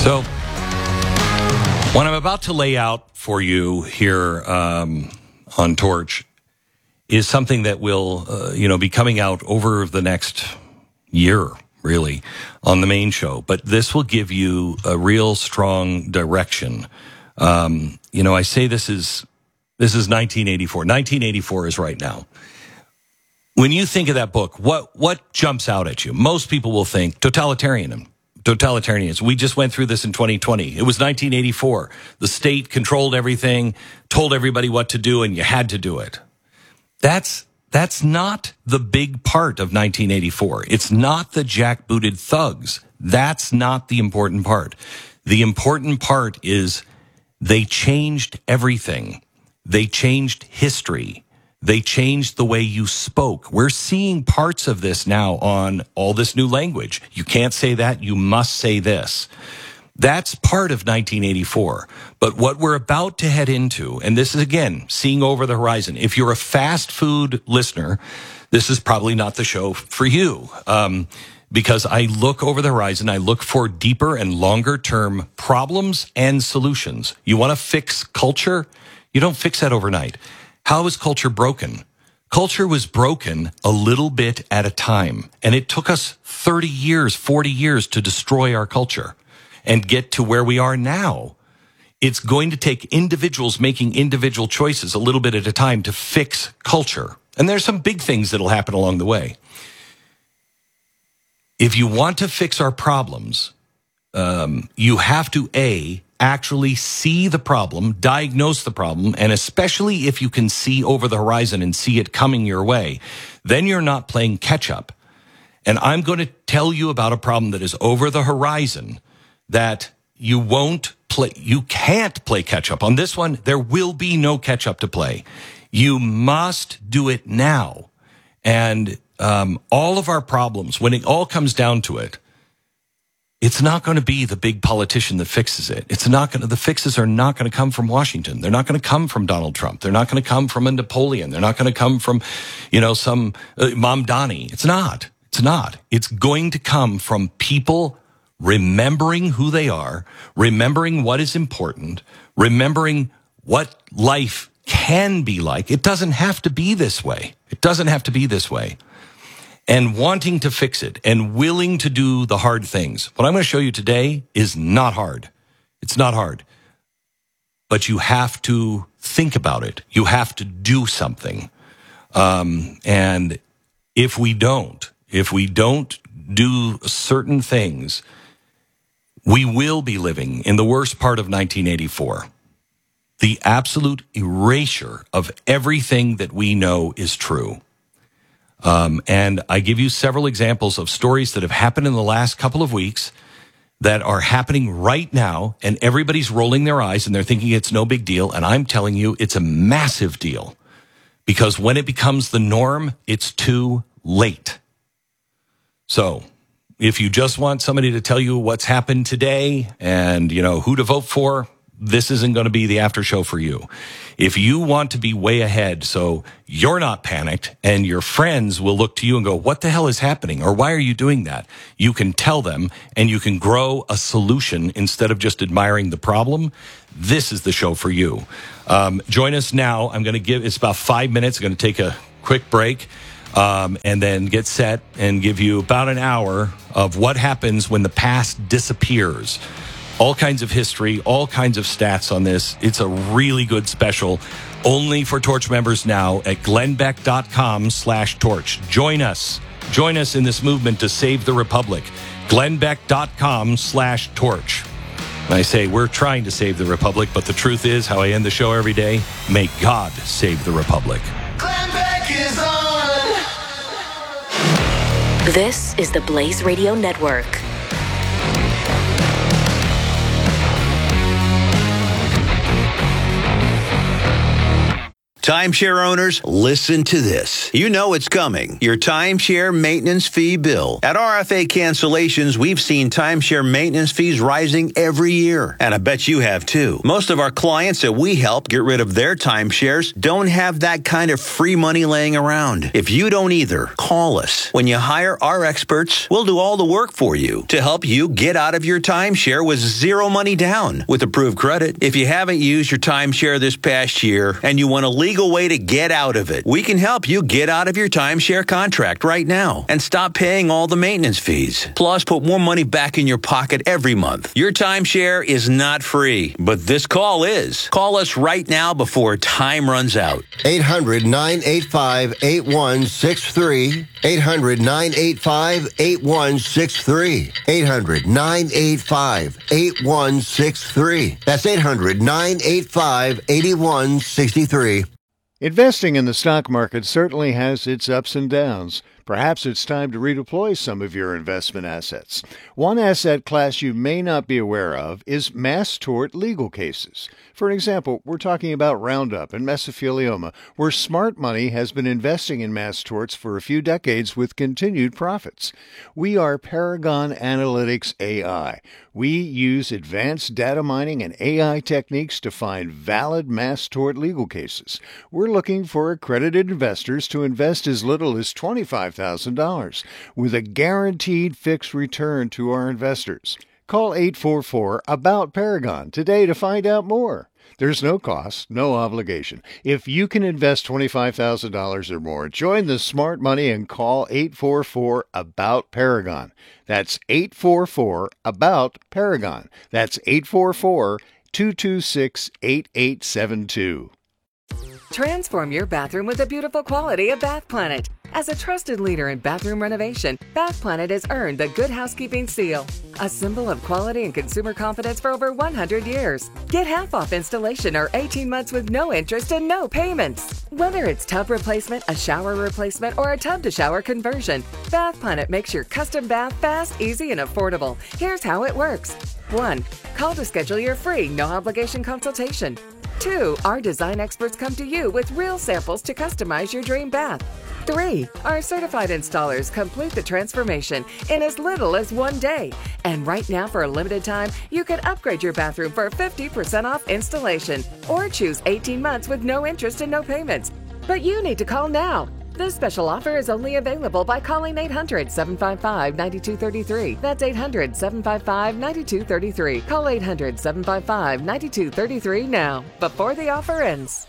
So, what I'm about to lay out for you here on Torch is something that will, be coming out over the next year, really, on the main show. But this will give you a real strong direction. I say this is 1984. 1984 is right now. When you think of that book, what jumps out at you? Most people will think totalitarianism. We just went through this in 2020. It was 1984. The state controlled everything, told everybody what to do, and you had to do it. That's not the big part of 1984. It's not the jackbooted thugs. That's not the important part. The important part is they changed everything. They changed history. They changed the way you spoke. We're seeing parts of this now on all this new language. You can't say that. You must say this. That's part of 1984. But what we're about to head into, and this is, again, seeing over the horizon. If you're a fast food listener, this is probably not the show for you. Because I look over the horizon, I look for deeper and longer term problems and solutions. You want to fix culture? You don't fix that overnight. How is culture broken? Culture was broken a little bit at a time. And it took us 30 years, 40 years to destroy our culture and get to where we are now. It's going to take individuals making individual choices a little bit at a time to fix culture. And there's some big things that'll happen along the way. If you want to fix our problems, you have to, actually see the problem, diagnose the problem, and especially if you can see over the horizon and see it coming your way, then you're not playing catch up. And I'm going to tell you about a problem that is over the horizon that you can't play catch up. On this one, there will be no catch up to play. You must do it now. And all of our problems, when it all comes down to it, it's not going to be the big politician that fixes it. The fixes are not going to come from Washington. They're not going to come from Donald Trump. They're not going to come from a Napoleon. They're not going to come from, some Mamdani. It's not. It's going to come from people remembering who they are, remembering what is important, remembering what life can be like. It doesn't have to be this way. And wanting to fix it and willing to do the hard things. What I'm going to show you today is not hard. It's not hard. But you have to think about it. You have to do something. And if we don't do certain things, we will be living in the worst part of 1984. The absolute erasure of everything that we know is true. And I give you several examples of stories that have happened in the last couple of weeks that are happening right now, and everybody's rolling their eyes and they're thinking it's no big deal. And I'm telling you, it's a massive deal, because when it becomes the norm, it's too late. So if you just want somebody to tell you what's happened today and, who to vote for, this isn't going to be the after show for you. If you want to be way ahead so you're not panicked and your friends will look to you and go, what the hell is happening? Or why are you doing that? You can tell them and you can grow a solution instead of just admiring the problem. This is the show for you. Join us now. It's about 5 minutes. I'm going to take a quick break and then get set and give you about an hour of what happens when the past disappears. All kinds of history, all kinds of stats on this. It's a really good special, only for Torch members now at glennbeck.com/torch. Join us in this movement to save the Republic. glennbeck.com/torch. And I say, we're trying to save the Republic, but the truth is, how I end the show every day, may God save the Republic. Glenn Beck is on! This is the Blaze Radio Network. Timeshare owners, listen to this. You know it's coming. Your timeshare maintenance fee bill. At RFA Cancellations, we've seen timeshare maintenance fees rising every year. And I bet you have too. Most of our clients that we help get rid of their timeshares don't have that kind of free money laying around. If you don't either, call us. When you hire our experts, we'll do all the work for you to help you get out of your timeshare with zero money down with approved credit. If you haven't used your timeshare this past year and you want a legal way to get out of it, we can help you get out of your timeshare contract right now and stop paying all the maintenance fees. Plus, put more money back in your pocket every month. Your timeshare is not free, but this call is. Call us right now before time runs out. 800-985-8163. 800-985-8163. 800-985-8163. That's 800-985-8163. Investing in the stock market certainly has its ups and downs. Perhaps it's time to redeploy some of your investment assets. One asset class you may not be aware of is mass tort legal cases. For example, we're talking about Roundup and mesothelioma, where smart money has been investing in mass torts for a few decades with continued profits. We are Paragon Analytics AI. We use advanced data mining and AI techniques to find valid mass tort legal cases. We're looking for accredited investors to invest as little as $25,000 with a guaranteed fixed return to our investors. Call 844-ABOUT-PARAGON today to find out more. There's no cost, no obligation. If you can invest $25,000 or more, join the smart money and call 844-ABOUT-PARAGON. That's 844-ABOUT-PARAGON. That's 844-226-8872. Transform your bathroom with the beautiful quality of Bath Planet. As a trusted leader in bathroom renovation, Bath Planet has earned the Good Housekeeping seal, a symbol of quality and consumer confidence for over 100 years. Get half off installation or 18 months with no interest and no payments. Whether it's tub replacement, a shower replacement, or a tub-to-shower conversion, Bath Planet makes your custom bath fast, easy, and affordable. Here's how it works. 1. Call to schedule your free, no-obligation consultation. 2. Our design experts come to you with real samples to customize your dream bath. 3. Our certified installers complete the transformation in as little as 1 day. And right now, for a limited time, you can upgrade your bathroom for 50% off installation or choose 18 months with no interest and no payments. But you need to call now. This special offer is only available by calling 800-755-9233. That's 800-755-9233. Call 800-755-9233 now, before the offer ends.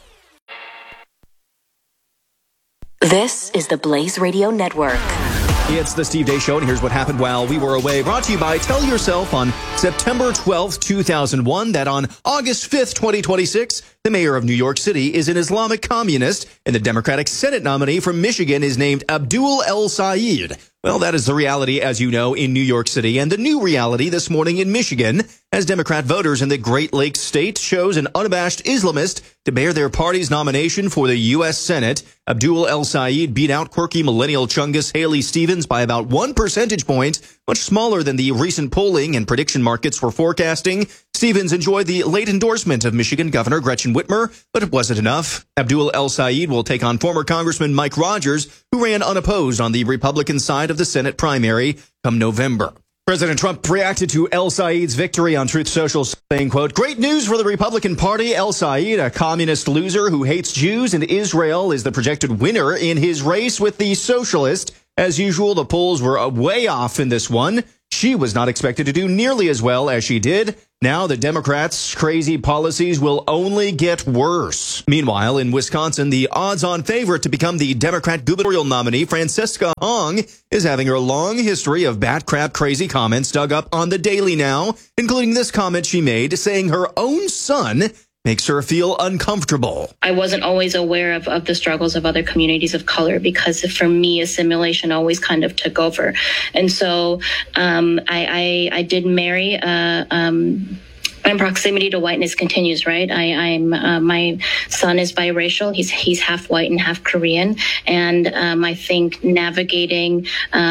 This is the Blaze Radio Network. It's the Steve Deace Show, and here's what happened while we were away. Brought to you by Tell Yourself on September 12th, 2001, that on August 5th, 2026, the mayor of New York City is an Islamic communist, and the Democratic Senate nominee from Michigan is named Abdul El Sayed. Well, that is the reality, as you know, in New York City, and the new reality this morning in Michigan, as Democrat voters in the Great Lakes state chose an unabashed Islamist to bear their party's nomination for the U.S. Senate. Abdul El Sayed beat out quirky millennial chungus Haley Stevens by about 1 percentage point, much smaller than the recent polling and prediction markets were forecasting. Stevens enjoyed the late endorsement of Michigan Governor Gretchen Whitmer, but it wasn't enough. Abdul El Sayed will take on former Congressman Mike Rogers, who ran unopposed on the Republican side of the Senate primary come November. President Trump reacted to El Sayed's victory on Truth Social, saying, quote, "Great news for the Republican Party. El Sayed, a communist loser who hates Jews and Israel, is the projected winner in his race with the socialist. As usual, the polls were way off in this one. She was not expected to do nearly as well as she did. Now the Democrats' crazy policies will only get worse." Meanwhile, in Wisconsin, the odds-on favorite to become the Democrat gubernatorial nominee, Francisca Hong, is having her long history of bat crap crazy comments dug up on the Daily Now, including this comment she made saying her own son makes her feel uncomfortable. I wasn't always aware of the struggles of other communities of color because for me, assimilation always kind of took over. And so I did marry And proximity to whiteness continues, right? I'm my son is biracial. He's half white and half Korean, and I think navigating,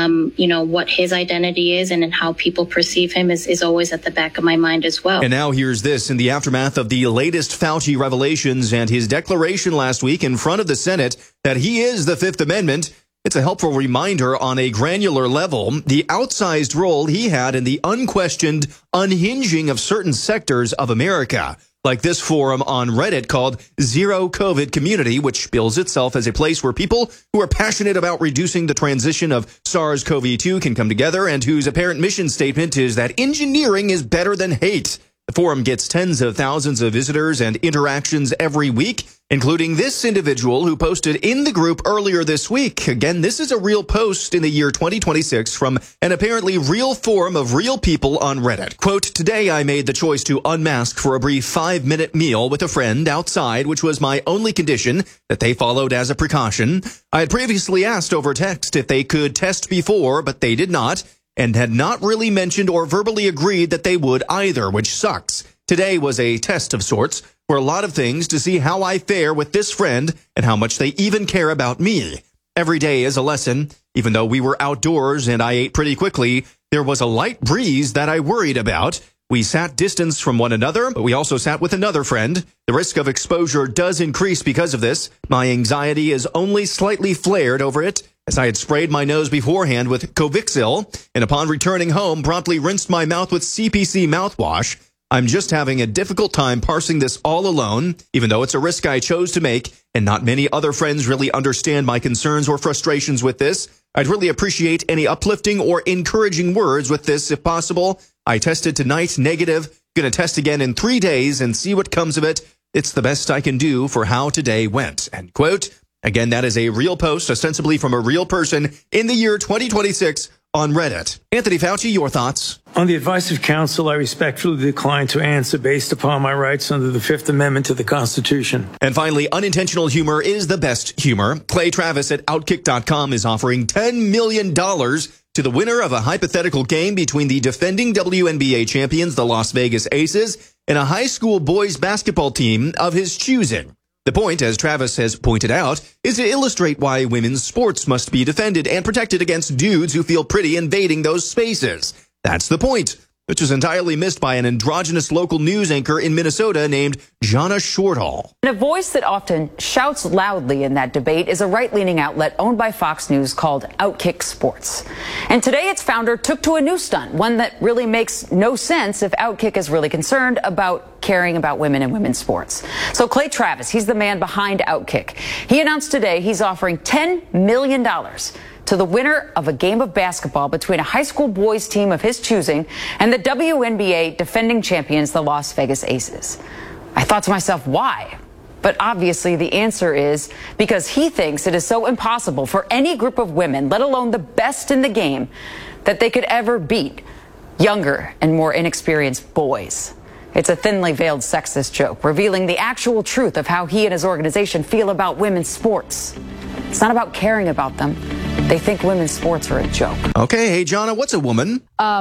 what his identity is and how people perceive him is always at the back of my mind as well. And now here's this in the aftermath of the latest Fauci revelations and his declaration last week in front of the Senate that he is the Fifth Amendment. It's a helpful reminder on a granular level, the outsized role he had in the unquestioned unhinging of certain sectors of America, like this forum on Reddit called Zero COVID Community, which bills itself as a place where people who are passionate about reducing the transition of SARS-CoV-2 can come together and whose apparent mission statement is that engineering is better than hate. The forum gets tens of thousands of visitors and interactions every week, including this individual who posted in the group earlier this week. Again, this is a real post in the year 2026 from an apparently real forum of real people on Reddit. Quote, "Today I made the choice to unmask for a brief 5-minute meal with a friend outside, which was my only condition that they followed as a precaution. I had previously asked over text if they could test before, but they did not, and had not really mentioned or verbally agreed that they would either, which sucks. Today was a test of sorts for a lot of things to see how I fare with this friend and how much they even care about me. Every day is a lesson. Even though we were outdoors and I ate pretty quickly, there was a light breeze that I worried about. We sat distance from one another, but we also sat with another friend. The risk of exposure does increase because of this. My anxiety is only slightly flared over it, as I had sprayed my nose beforehand with Covixil, and upon returning home, promptly rinsed my mouth with CPC mouthwash. I'm just having a difficult time parsing this all alone, even though it's a risk I chose to make, and not many other friends really understand my concerns or frustrations with this. I'd really appreciate any uplifting or encouraging words with this if possible. I tested tonight, negative. Gonna test again in 3 days and see what comes of it. It's the best I can do for how today went." End quote. Again, that is a real post, ostensibly from a real person in the year 2026 on Reddit. Anthony Fauci, your thoughts? On the advice of counsel, I respectfully decline to answer based upon my rights under the Fifth Amendment to the Constitution. And finally, unintentional humor is the best humor. Clay Travis at Outkick.com is offering $10 million to the winner of a hypothetical game between the defending WNBA champions, the Las Vegas Aces, and a high school boys basketball team of his choosing. The point, as Travis has pointed out, is to illustrate why women's sports must be defended and protected against dudes who feel pretty invading those spaces. That's the point, which was entirely missed by an androgynous local news anchor in Minnesota named Jana Shortall. And a voice that often shouts loudly in that debate is a right-leaning outlet owned by Fox News called Outkick Sports. And today its founder took to a new stunt, one that really makes no sense if Outkick is really concerned about caring about women and women's sports. So Clay Travis, he's the man behind Outkick. He announced today he's offering $10 million to the winner of a game of basketball between a high school boys team of his choosing and the WNBA defending champions, the Las Vegas Aces. I thought to myself, why? But obviously the answer is because he thinks it is so impossible for any group of women, let alone the best in the game, that they could ever beat younger and more inexperienced boys. It's a thinly veiled sexist joke, revealing the actual truth of how he and his organization feel about women's sports. It's not about caring about them. They think women's sports are a joke. Okay, hey, Jana, what's a woman?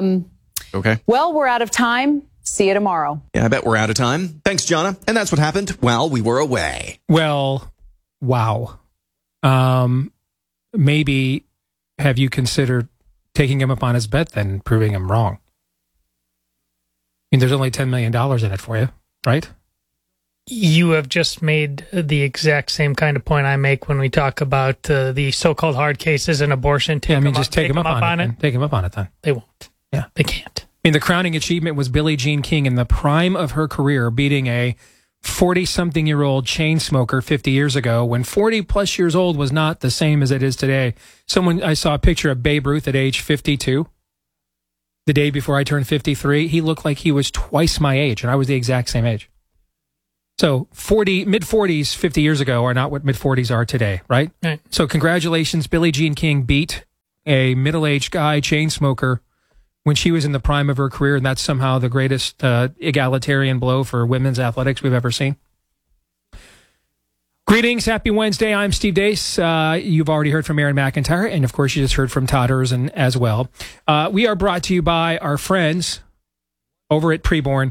Okay. Well, we're out of time. See you tomorrow. Yeah, I bet we're out of time. Thanks, Jana. And that's what happened while we were away. Well, wow. Maybe have you considered taking him up on his bet then, proving him wrong? I mean, there's only $10 million in it for you, right? You have just made the exact same kind of point I make when we talk about the so-called hard cases and abortion. Yeah, I mean, just take him up on it. Take him up on it then. They won't. Yeah. They can't. I mean, the crowning achievement was Billie Jean King in the prime of her career, beating a 40-something-year-old chain smoker 50 years ago, when 40-plus years old was not the same as it is today. I saw a picture of Babe Ruth at age 52. The day before I turned 53, he looked like he was twice my age, and I was the exact same age. So mid-40s 50 years ago are not what mid-40s are today, right? Right. So congratulations, Billie Jean King beat a middle-aged guy, chain smoker, when she was in the prime of her career, and that's somehow the greatest egalitarian blow for women's athletics we've ever seen. Greetings, happy Wednesday. I'm Steve Deace. You've already heard from Aaron McIntyre, and of course you just heard from Todd Erzin as well. We are brought to you by our friends over at Preborn.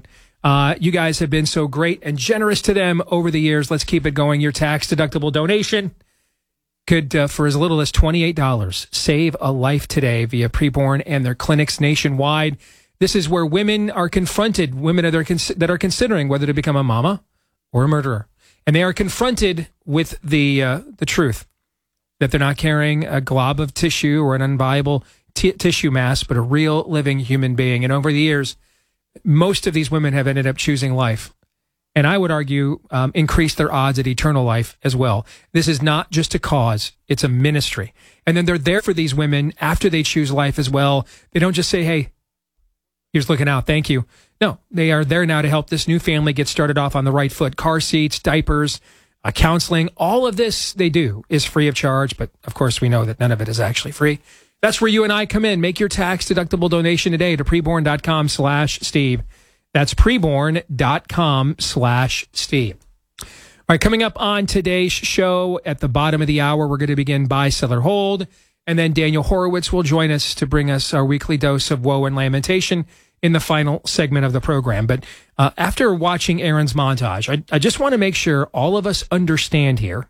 You guys have been so great and generous to them over the years. Let's keep it going. Your tax-deductible donation could, for as little as $28, save a life today via Preborn and their clinics nationwide. This is where women are confronted, women that are considering whether to become a mama or a murderer. And they are confronted with the truth that they're not carrying a glob of tissue or an unviable tissue mass, but a real living human being. And over the years, most of these women have ended up choosing life. And I would argue increase their odds at eternal life as well. This is not just a cause, it's a ministry. And then they're there for these women after they choose life as well. They don't just say, hey, here's looking out, thank you. No, they are there now to help this new family get started off on the right foot. Car seats, diapers, counseling, all of this they do is free of charge. But of course, we know that none of it is actually free. That's where you and I come in. Make your tax-deductible donation today to preborn.com/Steve. That's preborn.com/Steve. All right, coming up on today's show at the bottom of the hour, we're going to begin Buy, Sell, or Hold. And then Daniel Horowitz will join us to bring us our weekly dose of woe and lamentation in the final segment of the program. But after watching Aaron's montage, I just want to make sure all of us understand here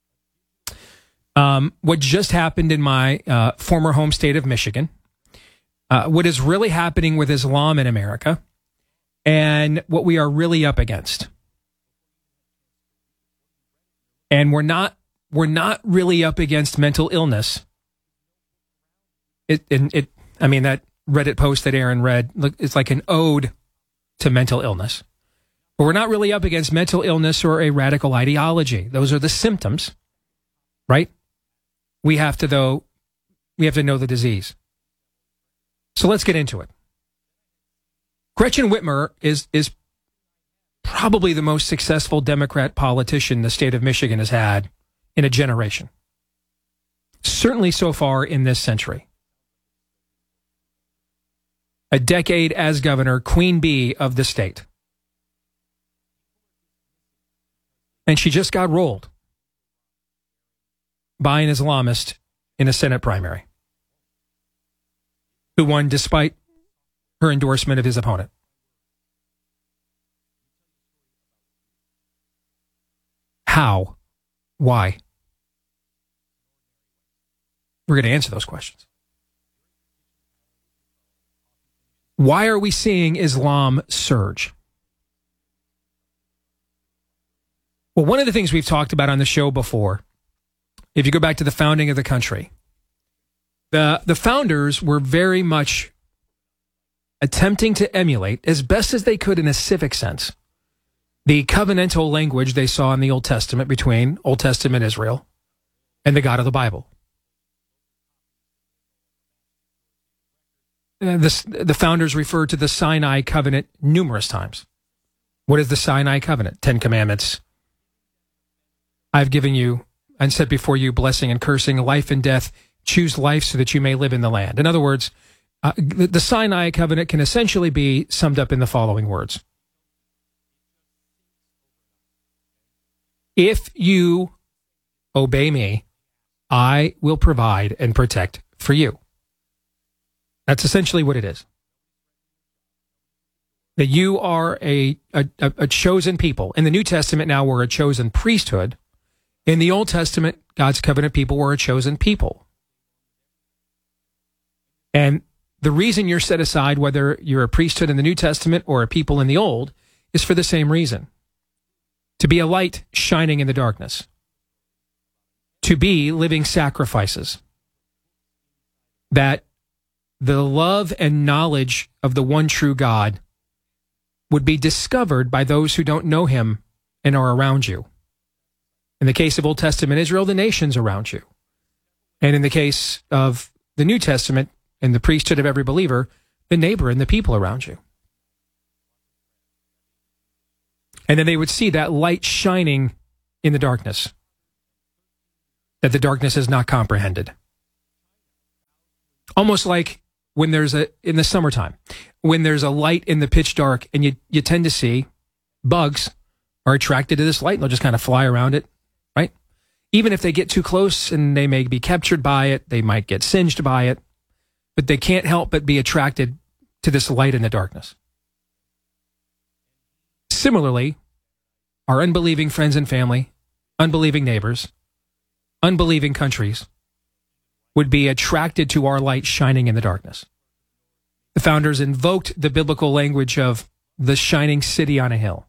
what just happened in my former home state of Michigan, what is really happening with Islam in America, and what we are really up against. And we're not really up against mental illness. That Reddit post that Aaron read, look, it's like an ode to mental illness. But we're not really up against mental illness or a radical ideology. Those are the symptoms, right? We have to know the disease. So let's get into it. Gretchen Whitmer is probably the most successful Democrat politician the state of Michigan has had in a generation. Certainly so far in this century. A decade as governor, queen bee of the state. And she just got rolled by an Islamist in a Senate primary who won despite her endorsement of his opponent. How? Why? We're going to answer those questions. Why are we seeing Islam surge? Well, one of the things we've talked about on the show before, if you go back to the founding of the country, the founders were very much attempting to emulate, as best as they could in a civic sense, the covenantal language they saw in the Old Testament between Old Testament Israel and the God of the Bible. The founders referred to the Sinai covenant numerous times. What is the Sinai covenant? 10 Commandments. I've given you and set before you blessing and cursing, life and death. Choose life so that you may live in the land. In other words, the Sinai covenant can essentially be summed up in the following words. If you obey me, I will provide and protect for you. That's essentially what it is. That you are a chosen people. In the New Testament now we're a chosen priesthood. In the Old Testament, God's covenant people were a chosen people. And the reason you're set aside, whether you're a priesthood in the New Testament or a people in the Old, is for the same reason. To be a light shining in the darkness. To be living sacrifices. That the love and knowledge of the one true God would be discovered by those who don't know him and are around you. In the case of Old Testament Israel, the nations around you. And in the case of the New Testament and the priesthood of every believer, the neighbor and the people around you. And then they would see that light shining in the darkness, that the darkness is not comprehended. Almost like when there's in the summertime, when there's a light in the pitch dark, and you tend to see bugs are attracted to this light and they'll just kind of fly around it, right? Even if they get too close and they may be captured by it, they might get singed by it, but they can't help but be attracted to this light in the darkness. Similarly, our unbelieving friends and family, unbelieving neighbors, unbelieving countries would be attracted to our light shining in the darkness. The founders invoked the biblical language of the shining city on a hill.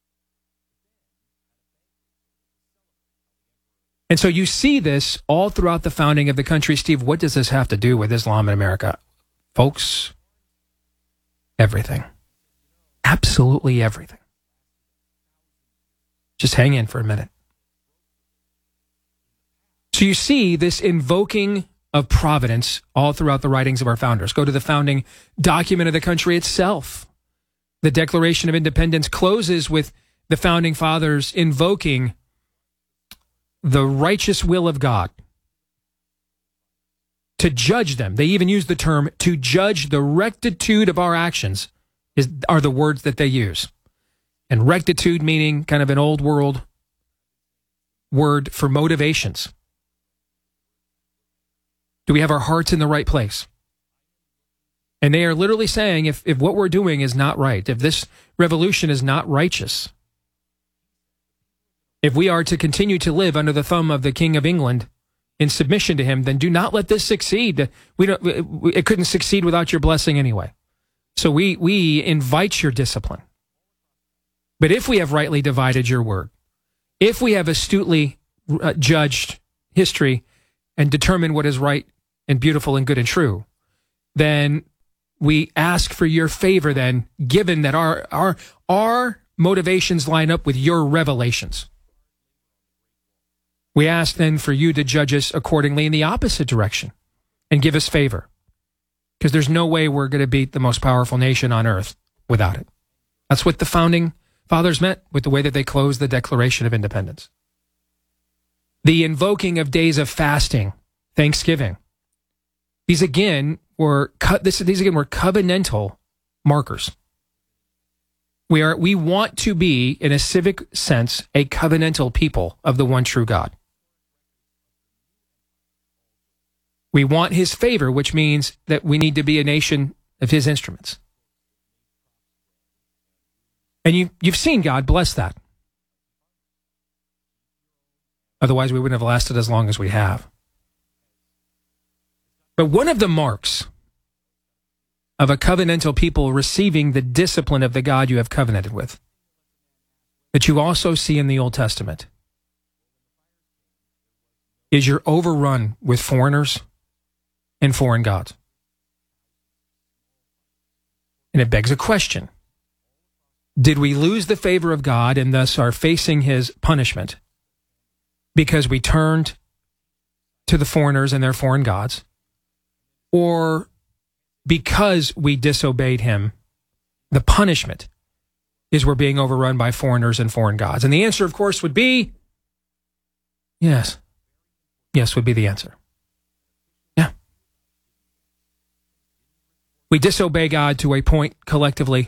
And so you see this all throughout the founding of the country. Steve, what does this have to do with Islam in America? Folks, everything. Absolutely everything. Just hang in for a minute. So you see this invoking of providence all throughout the writings of our founders. Go to the founding document of the country itself. The Declaration of Independence closes with the founding fathers invoking the righteous will of God to judge them. They even use the term to judge the rectitude of our actions are the words that they use. And rectitude meaning kind of an old world word for motivations. Do we have our hearts in the right place? And they are literally saying if what we're doing is not right, if this revolution is not righteous, if we are to continue to live under the thumb of the King of England in submission to him, then do not let this succeed. It couldn't succeed without your blessing anyway. So we invite your discipline. But if we have rightly divided your word, if we have astutely judged history and determined what is right and beautiful and good and true, then we ask for your favor then, given that our motivations line up with your revelations. We ask then for you to judge us accordingly in the opposite direction and give us favor. Because there's no way we're going to beat the most powerful nation on earth without it. That's what the founding fathers meant with the way that they closed the Declaration of Independence. The invoking of days of fasting, Thanksgiving. These again were covenantal markers. We want to be, in a civic sense, a covenantal people of the one true God. We want his favor, which means that we need to be a nation of his instruments. And you've seen God bless that. Otherwise, we wouldn't have lasted as long as we have. But one of the marks of a covenantal people receiving the discipline of the God you have covenanted with, that you also see in the Old Testament, is you're overrun with foreigners and foreign gods. And it begs a question. Did we lose the favor of God and thus are facing his punishment because we turned to the foreigners and their foreign gods? Or because we disobeyed him, the punishment is we're being overrun by foreigners and foreign gods? And the answer, of course, would be yes. Yes would be the answer. Yeah. We disobey God to a point collectively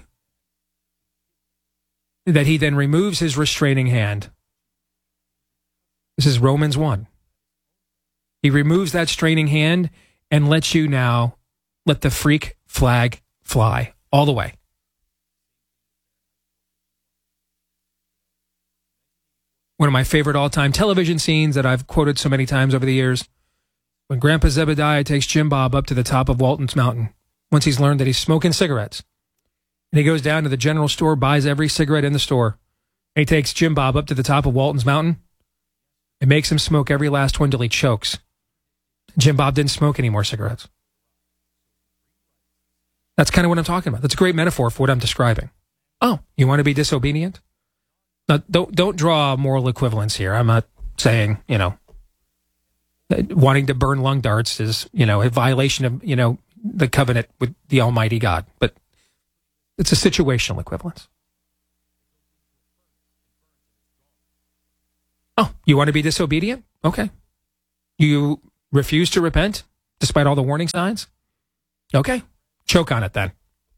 that he then removes his restraining hand. This is Romans 1. He removes that straining hand and lets you now let the freak flag fly all the way. One of my favorite all-time television scenes that I've quoted so many times over the years, when Grandpa Zebediah takes Jim Bob up to the top of Walton's Mountain, once he's learned that he's smoking cigarettes. And he goes down to the general store, buys every cigarette in the store. And he takes Jim Bob up to the top of Walton's Mountain and makes him smoke every last one till he chokes. Jim Bob didn't smoke any more cigarettes. That's kind of what I'm talking about. That's a great metaphor for what I'm describing. Oh, you want to be disobedient? Now, don't draw moral equivalence here. I'm not saying, wanting to burn lung darts is, a violation of, the covenant with the Almighty God. But it's a situational equivalence. Oh, you want to be disobedient? Okay. You refuse to repent despite all the warning signs? Okay. Choke on it then.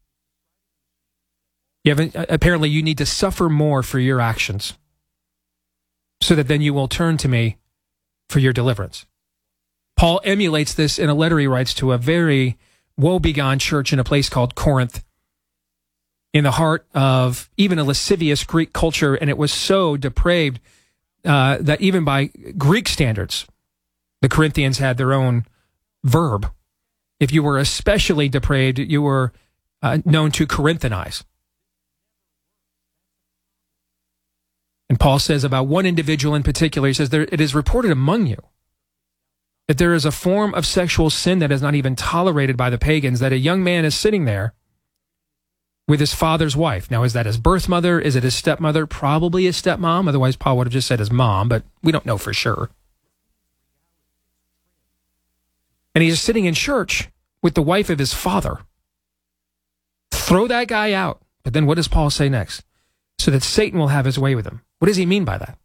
Apparently you need to suffer more for your actions so that then you will turn to me for your deliverance. Paul emulates this in a letter he writes to a very woebegone church in a place called Corinth. in the heart of even a lascivious Greek culture, and it was so depraved that even by Greek standards, the Corinthians had their own verb. If you were especially depraved, you were known to Corinthanize. And Paul says about one individual in particular, he says, it is reported among you that there is a form of sexual sin that is not even tolerated by the pagans, that a young man is sitting there with his father's wife. Now, is that his birth mother? Is it his stepmother? Probably his stepmom. Otherwise, Paul would have just said his mom, but we don't know for sure. And he's sitting in church with the wife of his father. Throw that guy out. But then what does Paul say next? So that Satan will have his way with him. What does he mean by that?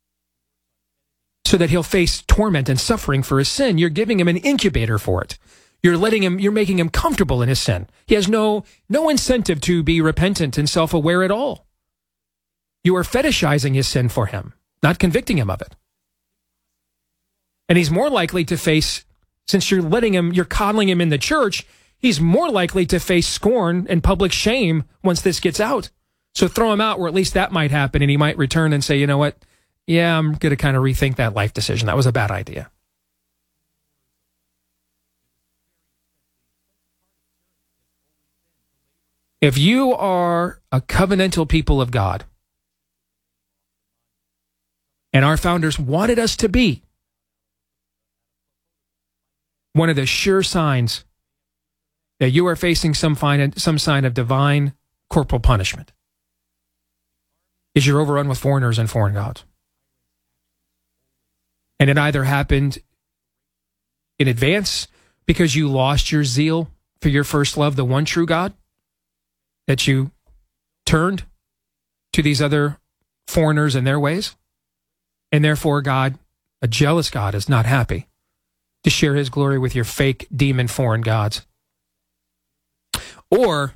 So that he'll face torment and suffering for his sin. You're giving him an incubator for it. You're making him comfortable in his sin. He has no incentive to be repentant and self-aware at all. You are fetishizing his sin for him, not convicting him of it. And he's more likely to face, since you're coddling him in the church, he's more likely to face scorn and public shame once this gets out. So throw him out, or at least that might happen, and he might return and say, you know what? Yeah, I'm going to kind of rethink that life decision. That was a bad idea. If you are a covenantal people of God, and our founders wanted us to be, one of the sure signs that you are facing some sign of divine corporal punishment is you're overrun with foreigners and foreign gods. And it either happened in advance because you lost your zeal for your first love, the one true God, that you turned to these other foreigners and their ways, and therefore God, a jealous God, is not happy to share his glory with your fake demon foreign gods. Or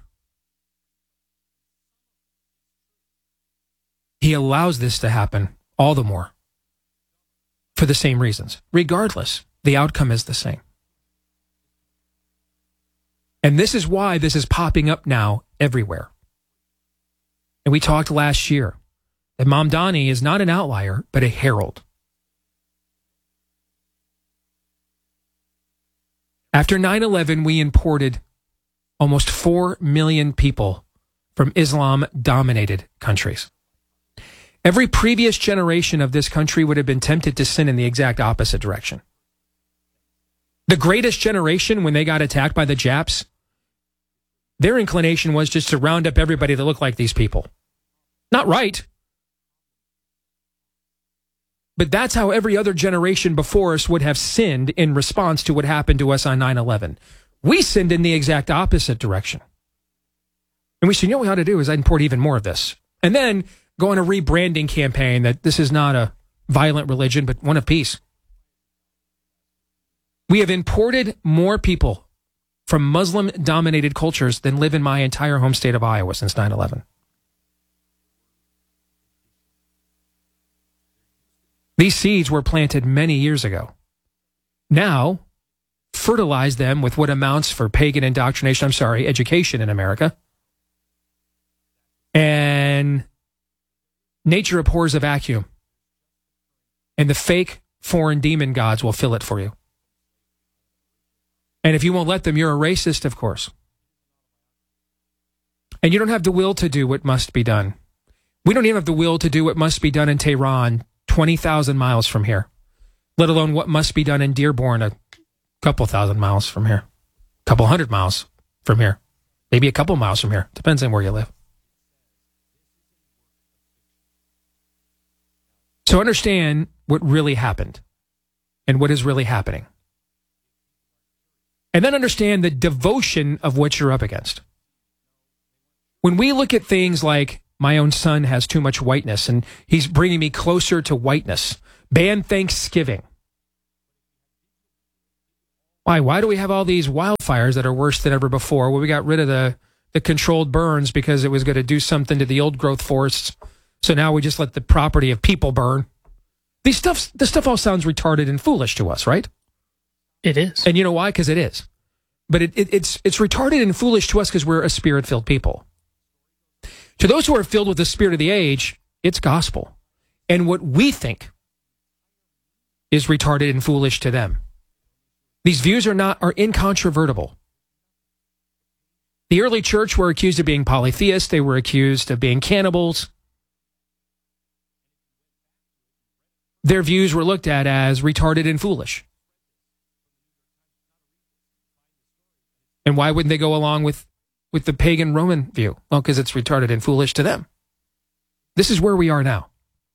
he allows this to happen all the more for the same reasons. Regardless, the outcome is the same. And this is why this is popping up now everywhere. And we talked last year that Mamdani is not an outlier, but a herald. After 9/11, we imported almost 4 million people from Islam-dominated countries. Every previous generation of this country would have been tempted to sin in the exact opposite direction. The greatest generation, when they got attacked by the Japs, their inclination was just to round up everybody that looked like these people. Not right. But that's how every other generation before us would have sinned in response to what happened to us on 9/11. We sinned in the exact opposite direction. And we said, you know what we ought to do is import even more of this. And then go on a rebranding campaign that this is not a violent religion, but one of peace. We have imported more people from Muslim-dominated cultures than live in my entire home state of Iowa since 9/11. These seeds were planted many years ago. Now, fertilize them with what amounts for pagan indoctrination, education in America. And nature abhors a vacuum. And the fake foreign demon gods will fill it for you. And if you won't let them, you're a racist, of course. And you don't have the will to do what must be done. We don't even have the will to do what must be done in Tehran, 20,000 miles from here, let alone what must be done in Dearborn, a couple thousand miles from here, a couple hundred miles from here, maybe a couple miles from here. Depends on where you live. So understand what really happened and what is really happening. And then understand the devotion of what you're up against. When we look at things like, my own son has too much whiteness and he's bringing me closer to whiteness, ban Thanksgiving. Why do we have all these wildfires that are worse than ever before? Well, we got rid of the controlled burns because it was going to do something to the old growth forests. So now we just let the property of people burn. This stuff all sounds retarded and foolish to us, right? It is. And you know why? Because it is. But it's retarded and foolish to us because we're a spirit-filled people. To those who are filled with the spirit of the age, it's gospel. And what we think is retarded and foolish to them. These views are incontrovertible. The early church were accused of being polytheists. They were accused of being cannibals. Their views were looked at as retarded and foolish. And why wouldn't they go along with the pagan Roman view? Well, because it's retarded and foolish to them. This is where we are now.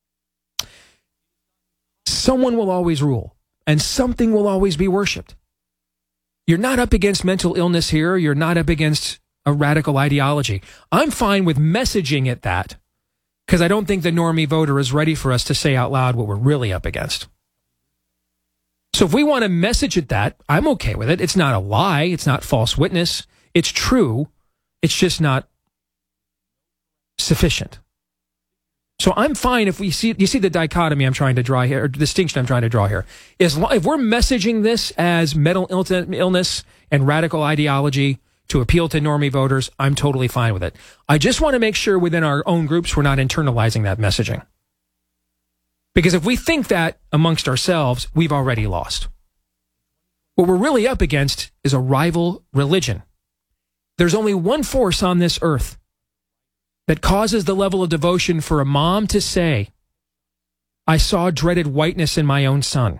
Someone will always rule, and something will always be worshipped. You're not up against mental illness here. You're not up against a radical ideology. I'm fine with messaging it that, because I don't think the normie voter is ready for us to say out loud what we're really up against. So if we want to message it that, I'm okay with it. It's not a lie. It's not false witness. It's true. It's just not sufficient. So I'm fine if you see the dichotomy I'm trying to draw here, or distinction I'm trying to draw here. If we're messaging this as mental illness and radical ideology to appeal to normie voters, I'm totally fine with it. I just want to make sure within our own groups we're not internalizing that messaging. Because if we think that amongst ourselves, we've already lost. What we're really up against is a rival religion. There's only one force on this earth that causes the level of devotion for a mom to say, I saw dreaded whiteness in my own son.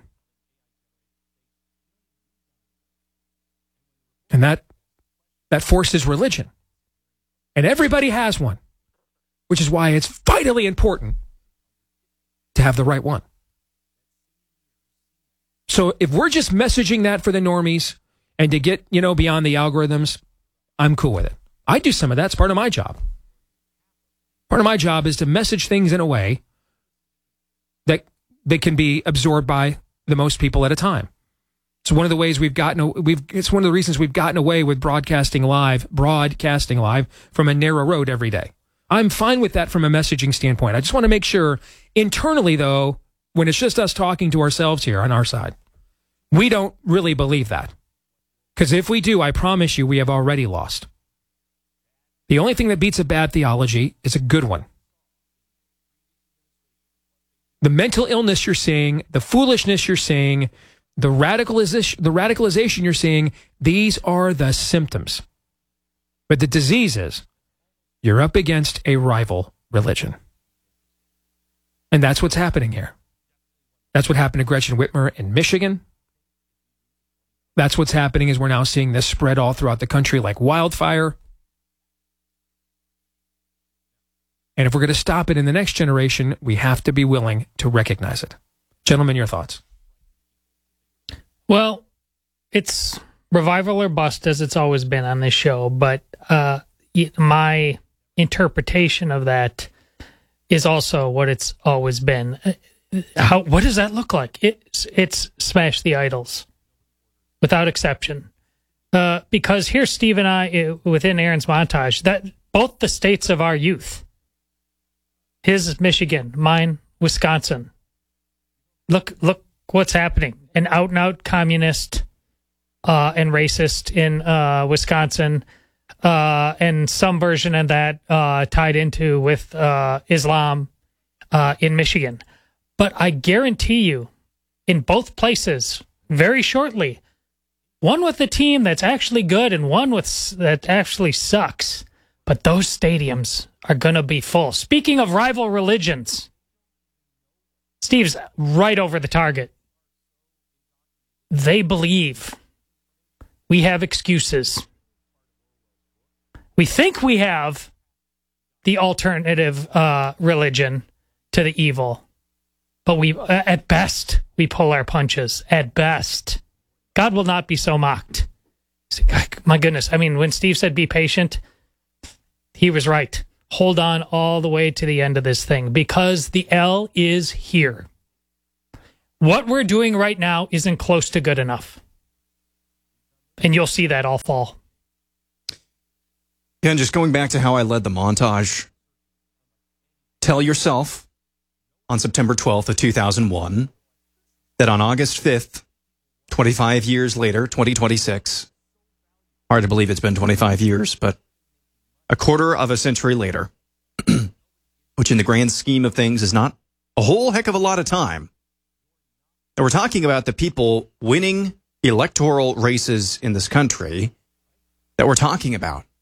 And that force is religion. And everybody has one, which is why it's vitally important to have the right one. So if we're just messaging that for the normies and to get, beyond the algorithms, I'm cool with it. I do some of that. It's part of my job. Part of my job is to message things in a way that they can be absorbed by the most people at a time. It's one of the ways it's one of the reasons we've gotten away with broadcasting live from a narrow road every day. I'm fine with that from a messaging standpoint. I just want to make sure internally, though, when it's just us talking to ourselves here on our side, we don't really believe that. Because if we do, I promise you, we have already lost. The only thing that beats a bad theology is a good one. The mental illness you're seeing, the foolishness you're seeing, the radicalization you're seeing, these are the symptoms. But the disease is you're up against a rival religion. And that's what's happening here. That's what happened to Gretchen Whitmer in Michigan. That's what's happening is we're now seeing this spread all throughout the country like wildfire. And if we're going to stop it in the next generation, we have to be willing to recognize it. Gentlemen, your thoughts? Well, it's revival or bust, as it's always been on this show. But my interpretation of that is also what it's always been. What does that look like? It's smash the idols, without exception. Because here's Steve and I within Aaron's montage that both the states of our youth. His is Michigan, mine Wisconsin. Look what's happening. An out-and-out communist and racist in Wisconsin, and some version of that tied into with Islam in Michigan. But I guarantee you, in both places, very shortly, one with a team that's actually good and one that actually sucks. But those stadiums are going to be full. Speaking of rival religions, Steve's right over the target. They believe we have excuses. We think we have the alternative religion to the evil, but at best, we pull our punches. At best. God will not be so mocked. My goodness. I mean, when Steve said be patient, he was right. Hold on all the way to the end of this thing because the L is here. What we're doing right now isn't close to good enough. And you'll see that all fall. Yeah, and just going back to how I led the montage, tell yourself on September 12th of 2001 that on August 5th, 25 years later, 2026, hard to believe it's been 25 years, but a quarter of a century later, which in the grand scheme of things is not a whole heck of a lot of time. And we're talking about the people winning electoral races in this country that we're talking about.